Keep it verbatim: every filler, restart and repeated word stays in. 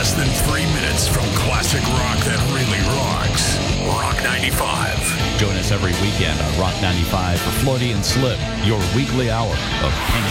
less than three minutes from classic rock that really rocks. Rock ninety-five. Join us every weekend on Rock ninety-five for Floydie and Slip, your weekly hour of Kenny